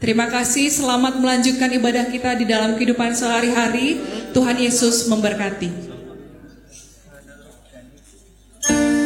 Terima kasih, selamat melanjutkan ibadah kita di dalam kehidupan sehari-hari. Tuhan Yesus memberkati.